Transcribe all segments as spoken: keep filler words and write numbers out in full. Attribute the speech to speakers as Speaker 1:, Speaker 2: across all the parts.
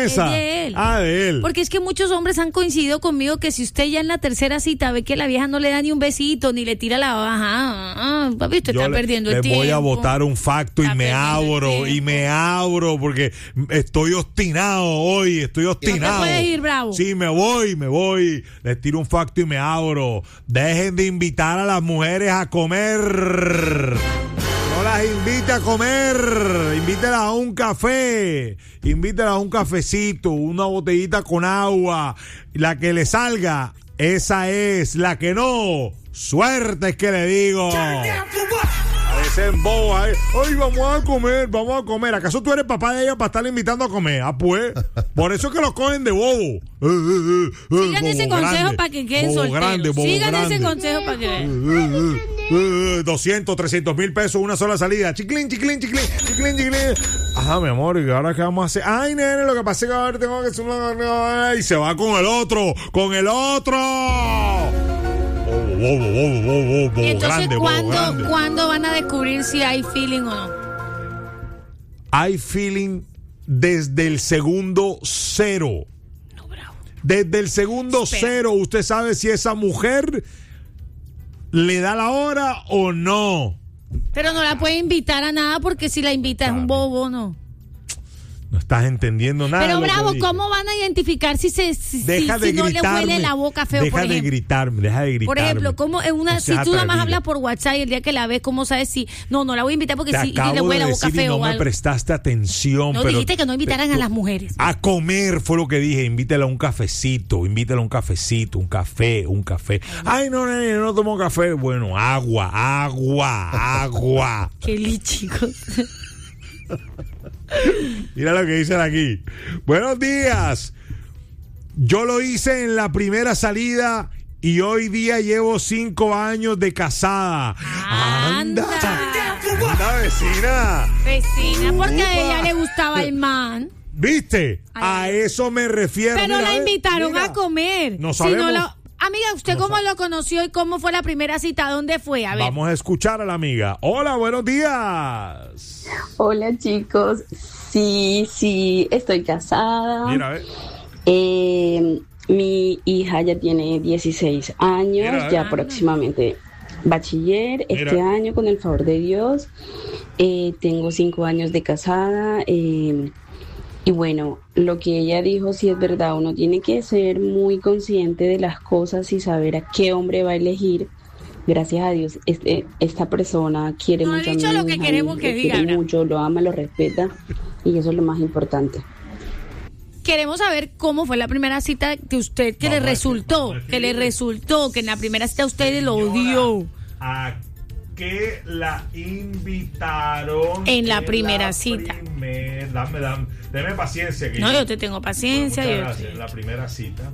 Speaker 1: esa?
Speaker 2: Es de él.
Speaker 1: Ah, de él.
Speaker 2: Porque es que muchos hombres han coincidido conmigo que si usted ya en la tercera cita ve que la vieja no le da ni un besito, ni le tira la baja, ah, papi, usted
Speaker 1: Yo
Speaker 2: está
Speaker 1: le,
Speaker 2: perdiendo el
Speaker 1: le
Speaker 2: tiempo.
Speaker 1: voy a botar un facto y
Speaker 2: Está
Speaker 1: me
Speaker 2: perdiendo el
Speaker 1: abro, y
Speaker 2: tiempo.
Speaker 1: me abro, porque estoy obstinado hoy, estoy obstinado.
Speaker 2: ¿No te puedes ir, Bravo?
Speaker 1: Sí, me voy, me voy. Les tiro un facto y me abro. Dejen de invitar a las mujeres a comer. No las invite a comer, invítelas a un café, invítelas a un cafecito, una botellita con agua, la que le salga, esa es, la que no, suerte es que le digo. A veces en boba, ¿eh? Ay, vamos a comer, vamos a comer. ¿Acaso tú eres papá de ella para estarle invitando a comer? Ah, pues, por eso es que los cogen de bobo.
Speaker 2: Sigan ese consejo para que queden solteros. Sigan ese consejo para que...
Speaker 1: doscientos, trescientos mil pesos una sola salida. Chiclín, chiclín, chiclín, chiclín, chiclín. Ajá, mi amor, ¿y ahora qué vamos a hacer? Ay, nene, lo que pasa es que ahora tengo que hacer una... Y se va con el otro, con el otro. Bobo, bobo, bobo, bobo, bobo,
Speaker 2: Y entonces,
Speaker 1: grande, bobo,
Speaker 2: ¿cuándo,
Speaker 1: grande.
Speaker 2: ¿cuándo van a descubrir si hay feeling o no?
Speaker 1: Hay feeling desde el segundo cero.
Speaker 2: No, Bravo.
Speaker 1: Desde el segundo
Speaker 2: Espera.
Speaker 1: cero, usted sabe si esa mujer le da la hora o no.
Speaker 2: Pero no la puede invitar a nada porque si la invita es un bobo, ¿no?
Speaker 1: No estás entendiendo nada.
Speaker 2: Pero
Speaker 1: de lo que
Speaker 2: Bravo,
Speaker 1: dije.
Speaker 2: ¿cómo van a identificar si se si,
Speaker 1: Deja
Speaker 2: si,
Speaker 1: de
Speaker 2: si no le
Speaker 1: gritarme.
Speaker 2: huele la boca feo,
Speaker 1: Deja
Speaker 2: por
Speaker 1: de
Speaker 2: ejemplo?
Speaker 1: gritarme, deja de gritarme.
Speaker 2: Por ejemplo, ¿cómo en una,
Speaker 1: No
Speaker 2: si
Speaker 1: seas
Speaker 2: tú nada más
Speaker 1: atrevida.
Speaker 2: hablas por WhatsApp y el día que la ves, ¿cómo sabes si no, no la voy a invitar porque
Speaker 1: Te
Speaker 2: si y
Speaker 1: acabo
Speaker 2: le huele
Speaker 1: de
Speaker 2: la boca
Speaker 1: decir y
Speaker 2: feo
Speaker 1: no
Speaker 2: o
Speaker 1: me
Speaker 2: algo?
Speaker 1: prestaste atención.
Speaker 2: No,
Speaker 1: pero
Speaker 2: dijiste que no invitaran a las mujeres.
Speaker 1: A comer fue lo que dije. Invítela a un cafecito, invítela a un cafecito, un café, un café. Ay, no, no, no, no tomo café. Bueno, agua, agua, agua.
Speaker 2: Qué lichicos.
Speaker 1: Mira lo que dicen aquí. Buenos días. Yo lo hice en la primera salida y hoy día llevo cinco años de casada.
Speaker 2: Anda.
Speaker 1: Anda, vecina.
Speaker 2: Vecina, porque a
Speaker 1: Upa.
Speaker 2: ella le gustaba el man.
Speaker 1: ¿Viste? A
Speaker 2: Ay.
Speaker 1: eso me refiero.
Speaker 2: Pero
Speaker 1: Mira,
Speaker 2: la
Speaker 1: ve,
Speaker 2: invitaron
Speaker 1: mira.
Speaker 2: a comer.
Speaker 1: No
Speaker 2: Si no
Speaker 1: sabemos.
Speaker 2: lo- Amiga, ¿usted
Speaker 1: No
Speaker 2: cómo
Speaker 1: sabe.
Speaker 2: lo conoció y cómo fue la primera cita? ¿Dónde fue? A ver.
Speaker 1: Vamos a escuchar a la amiga. Hola, buenos días.
Speaker 3: Hola chicos, sí, sí, estoy casada.
Speaker 1: Mira, ve.
Speaker 3: Eh, mi hija ya tiene dieciséis años,
Speaker 1: Mira,
Speaker 3: ya
Speaker 1: eh.
Speaker 3: próximamente bachiller,
Speaker 1: Mira.
Speaker 3: este año con el favor de Dios. Eh, tengo cinco años de casada. eh, y bueno, lo que ella dijo sí es verdad, uno tiene que ser muy consciente de las cosas y saber a qué hombre va a elegir. Gracias a Dios, este, esta persona quiere
Speaker 2: No ha
Speaker 3: mucho a
Speaker 2: dicho
Speaker 3: mi
Speaker 2: lo que
Speaker 3: hija,
Speaker 2: queremos
Speaker 3: lo
Speaker 2: que
Speaker 3: quiere
Speaker 2: diga, ¿no?
Speaker 3: mucho, lo ama, lo respeta y eso es lo más importante.
Speaker 2: Queremos saber cómo fue la primera cita que usted, que
Speaker 1: Vamos
Speaker 2: le
Speaker 1: a
Speaker 2: resultó,
Speaker 1: escribir,
Speaker 2: que le
Speaker 1: escribir.
Speaker 2: resultó, que en la primera cita usted lo
Speaker 1: Señora,
Speaker 2: odió.
Speaker 1: ¿A qué la invitaron?
Speaker 2: En la primera cita.
Speaker 1: primer- dame, dame, deme paciencia. Que
Speaker 2: No, yo te tengo paciencia.
Speaker 1: Muchas
Speaker 2: yo-
Speaker 1: gracias. En la primera cita.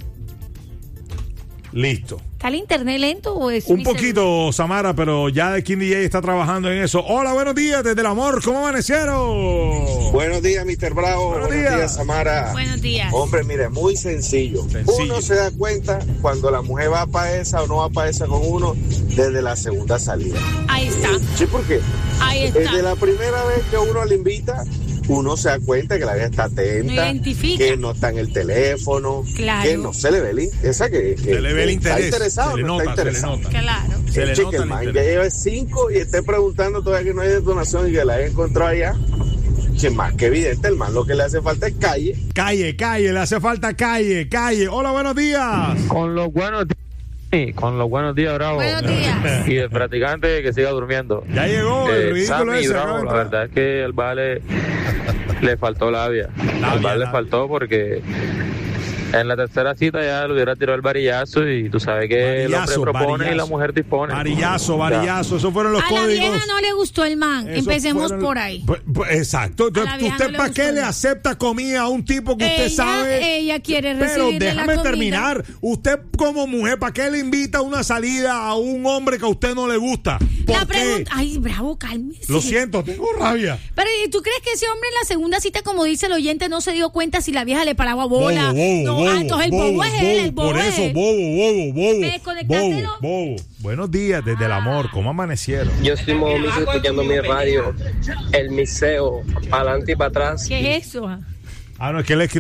Speaker 1: Listo.
Speaker 2: ¿Está el internet lento o es
Speaker 1: Un
Speaker 2: mi
Speaker 1: poquito, Samara, pero ya de King D J está trabajando en eso. Hola, buenos días, desde el amor, ¿cómo amanecieron?
Speaker 4: Buenos días, mister Bravo.
Speaker 1: Buenos
Speaker 4: Buenos,
Speaker 1: días.
Speaker 4: días. Samara.
Speaker 2: celular? Buenos días.
Speaker 4: Hombre, mire, muy sencillo.
Speaker 1: Sencillo.
Speaker 4: Uno se da cuenta cuando la mujer va para esa o no va para esa con uno desde la segunda salida.
Speaker 2: Ahí está,
Speaker 4: ¿Sí? ¿Por qué?
Speaker 2: ahí está.
Speaker 4: Desde la primera vez que uno le invita, uno se da cuenta que la vieja está
Speaker 2: No
Speaker 4: atenta,
Speaker 2: identifica.
Speaker 4: que no está en el teléfono,
Speaker 2: Claro.
Speaker 4: que no se le ve el, in- esa que, que-
Speaker 1: Se le ve el
Speaker 4: que
Speaker 1: interés.
Speaker 4: está interesado,
Speaker 1: Se le
Speaker 4: no
Speaker 1: nota,
Speaker 4: está
Speaker 1: se le
Speaker 4: interesado.
Speaker 1: nota.
Speaker 2: Claro.
Speaker 1: Se le
Speaker 4: Che,
Speaker 1: nota
Speaker 4: que el
Speaker 1: el
Speaker 4: man ya
Speaker 1: interés.
Speaker 4: lleva cinco y esté preguntando todavía que no hay detonación y que la haya encontrado allá. Che, más que evidente, el man lo que le hace falta es calle.
Speaker 1: Calle, calle, le hace falta calle, calle. Hola, buenos días.
Speaker 5: Con los buenos días, con los buenos días, Bravo.
Speaker 2: Buenos días.
Speaker 5: Y el practicante que siga durmiendo.
Speaker 1: Ya llegó el
Speaker 5: Eh,
Speaker 1: ridículo
Speaker 5: Sammy,
Speaker 1: ese.
Speaker 5: Bravo,
Speaker 1: acaba de
Speaker 5: la
Speaker 1: entrar.
Speaker 5: verdad es que el vale le faltó labia.
Speaker 1: Labia,
Speaker 5: El vale
Speaker 1: labia.
Speaker 5: le faltó porque en la tercera cita ya le hubiera tirado el varillazo y tú sabes que el
Speaker 1: Varillazo,
Speaker 5: hombre propone
Speaker 1: varillazo.
Speaker 5: y la mujer dispone.
Speaker 1: Varillazo,
Speaker 5: O sea,
Speaker 1: varillazo, esos fueron los
Speaker 2: A la
Speaker 1: códigos.
Speaker 2: vieja no le gustó el man.
Speaker 1: Esos
Speaker 2: Empecemos
Speaker 1: fueron-
Speaker 2: por ahí.
Speaker 1: Pues, pues, exacto.
Speaker 2: A la vieja
Speaker 1: ¿Usted
Speaker 2: no le
Speaker 1: para
Speaker 2: gustó
Speaker 1: qué le
Speaker 2: nada.
Speaker 1: acepta comida a un tipo que usted
Speaker 2: Ella-
Speaker 1: sabe?
Speaker 2: ella quiere
Speaker 1: Pero
Speaker 2: recibirle la
Speaker 1: déjame
Speaker 2: comida.
Speaker 1: terminar. Usted como mujer, ¿para qué le invita a una salida a un hombre que a usted no le gusta? ¿Por
Speaker 2: La
Speaker 1: qué?
Speaker 2: pregunta. Ay, Bravo, cálmese.
Speaker 1: Lo siento, tengo rabia.
Speaker 2: Pero ¿y tú crees que ese hombre en la segunda cita, como dice el oyente, no se dio cuenta si la vieja le paraba bola?
Speaker 1: Bobo, bobo,
Speaker 2: no,
Speaker 1: bobo,
Speaker 2: ah, entonces el bobo,
Speaker 1: bobo,
Speaker 2: es él, el
Speaker 1: bobo,
Speaker 2: bobo
Speaker 1: por
Speaker 2: es
Speaker 1: eso,
Speaker 2: él.
Speaker 1: bobo, bobo, bobo.
Speaker 2: ¿Me desconectaste, no?
Speaker 1: Bobo, bobo. Buenos días desde el amor, ¿cómo amanecieron?
Speaker 6: Yo soy momizo escuchando mi radio, el miseo, para adelante y para atrás.
Speaker 2: ¿Qué es eso?
Speaker 1: Ah, no, es que él